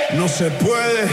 No se puede.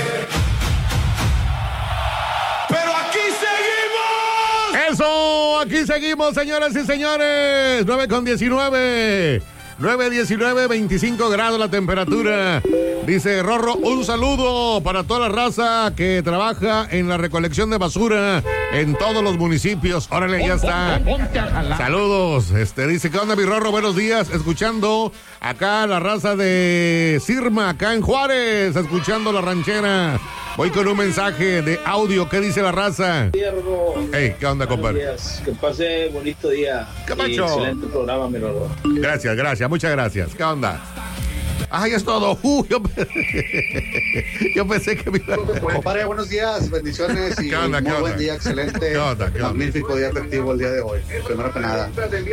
Pero aquí seguimos. Eso, aquí seguimos, señoras y señores. 9:19. 9:19, 25 grados la temperatura. Dice Rorro, un saludo para toda la raza que trabaja en la recolección de basura en todos los municipios. Órale, ya está. Saludos. Dice, ¿qué onda, mi Rorro? Buenos días. Escuchando acá la raza de Sirma, acá en Juárez, escuchando la ranchera. Voy con un mensaje de audio. ¿Qué dice la raza? Hey, ¿qué onda, compadre? Que pase bonito día. ¿Qué pacho? Excelente programa, mi Rorro. Gracias, muchas gracias. ¿Qué onda? Ah, ya es todo. Yo pensé que me iba a... Compadre, buenos días, bendiciones y muy buen día, excelente, magnífico día festivo el día de hoy, primero que nada.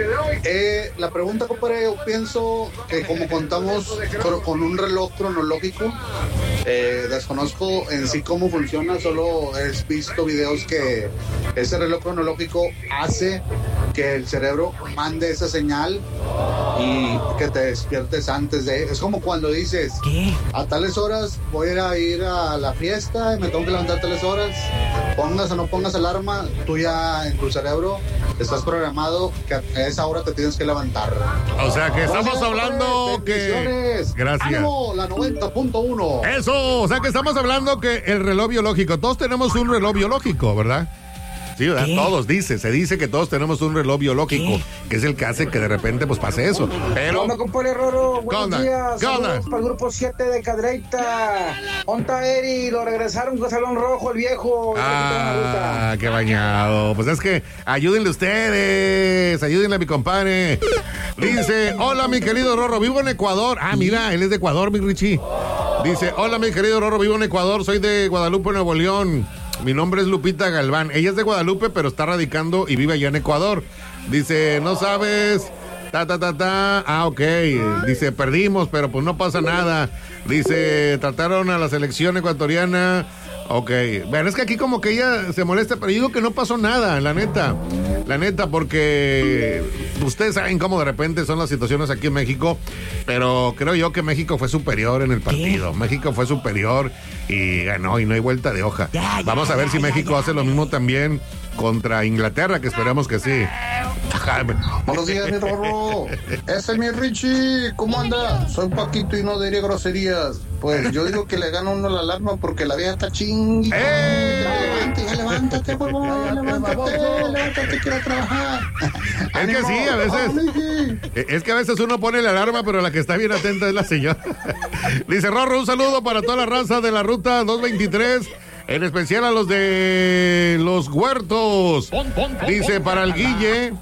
La pregunta, compadre, yo pienso que como contamos con un reloj cronológico, desconozco en sí cómo funciona, solo he visto videos que ese reloj cronológico hace que el cerebro mande esa señal y que te despiertes antes de... Es como cuando dices, ¿qué? A tales horas voy a ir a la fiesta y me tengo que levantar a tales horas, pongas o no pongas alarma, tú ya en tu cerebro estás programado que a esa hora te tienes que levantar. O sea que estamos hablando que... Gracias. ¡Ánimo! La 90.1. Eso, o sea que estamos hablando que el reloj biológico, todos tenemos un reloj biológico, ¿verdad? Sí, ¿verdad? Todos se dice que todos tenemos un reloj biológico, que es el que hace que de repente pues pase eso. Pero... ¿Qué onda, compadre Rorro? Buenos días. ¿Qué onda? Para el grupo 7 de Cadreita. Onta Eri, lo regresaron con Salón Rojo, el viejo. Ah, qué bañado. Pues es que ayúdenle ustedes, ayúdenle a mi compadre. Dice, hola mi querido Rorro, vivo en Ecuador. Ah, mira, él es de Ecuador, mi Richie. Dice, hola mi querido Rorro, vivo en Ecuador, soy de Guadalupe, Nuevo León. Mi nombre es Lupita Galván. Ella es de Guadalupe, pero está radicando y vive allá en Ecuador. Dice, no sabes, Ah, ok. Dice, perdimos, pero pues no pasa nada. Dice, trataron a la selección ecuatoriana. Ok. Bueno, es que aquí como que ella se molesta, pero yo digo que no pasó nada, la neta. La neta, porque ustedes saben cómo de repente son las situaciones aquí en México, pero creo yo que México fue superior en el partido. ¿Qué? México fue superior y ganó y no hay vuelta de hoja. Vamos a ver si México hace lo mismo también contra Inglaterra, que esperamos que sí. Buenos días, mi Rorro. Ese es mi Richie. ¿Cómo anda? Soy Paquito y no diría groserías. Pues yo digo que le gana uno la alarma porque la vieja está chingui. Levántate, huevón, levántate, quiero trabajar. Es que sí, a veces. Es que a veces uno pone la alarma, pero la que está bien atenta es la señora. Dice Rorro, un saludo para toda la raza de la ruta 223. En especial a los de los Huertos. Dice para el Guille,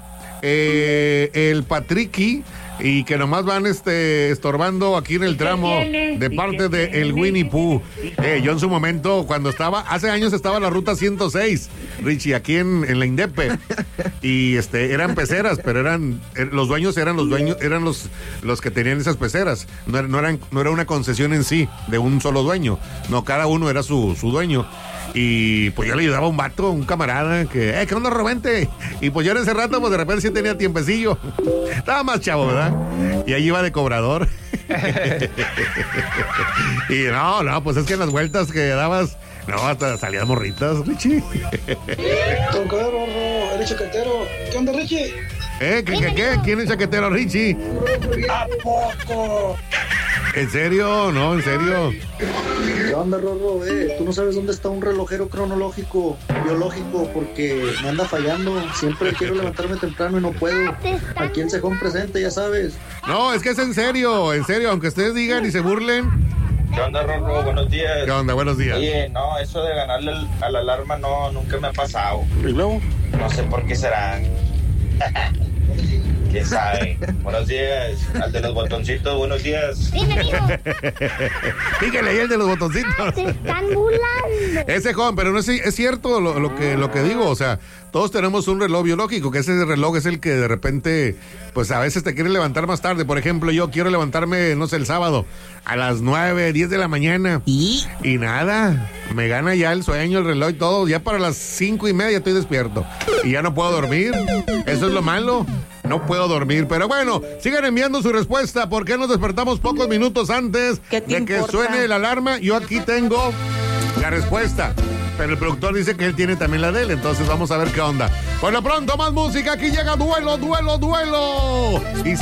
el Patriqui, y que nomás van estorbando aquí en el tramo de parte de el Winnie Pooh. Yo en su momento, cuando hace años estaba la ruta 106, Richie, aquí en la Indepe, y eran peceras, pero los dueños eran los que tenían esas peceras. No era una concesión en sí de un solo dueño, no, cada uno era su dueño. Y pues yo le ayudaba a un vato, un camarada, ¿qué onda, Robente? Y pues yo en ese rato, pues de repente sí tenía tiempecillo. Estaba más chavo, ¿verdad? Y ahí iba de cobrador. Y no, pues es que en las vueltas que dabas, hasta salían morritas, Richie. Rorro, eres chaquetero. ¿Qué onda, Richie? ¿Qué? ¿Quién es chaquetero, Richie? ¿A poco? ¿En serio? No, en serio. ¿Qué onda, Rorro? Tú no sabes dónde está un relojero cronológico, biológico, porque me anda fallando. Siempre quiero levantarme temprano y no puedo. Aquí en Cejón presente, ya sabes. No, es que es en serio, aunque ustedes digan y se burlen. ¿Qué onda, Rorro? Buenos días. ¿Qué onda? Buenos días. Oye, no, eso de ganarle a la alarma nunca me ha pasado. ¿Y luego? No sé por qué será. ¿Quién sabe? Buenos días. Al de los botoncitos, buenos días. Dígale ahí el de los botoncitos. Se están burlando. Ese joven, pero no es cierto lo que digo. O sea, todos tenemos un reloj biológico, que ese reloj es el que de repente, pues a veces te quiere levantar más tarde. Por ejemplo, yo quiero levantarme, no sé, el sábado a las 9, 10 de la mañana. Y nada, me gana ya el sueño, el reloj y todo. Ya para las 5:30 estoy despierto. Y ya no puedo dormir. Eso es lo malo. No puedo dormir, pero bueno, sigan enviando su respuesta. ¿Por qué nos despertamos pocos minutos antes de que suene la alarma? Yo aquí tengo la respuesta, pero el productor dice que él tiene también la de él, entonces vamos a ver qué onda. Por lo pronto, más música. Aquí llega Duelo. Y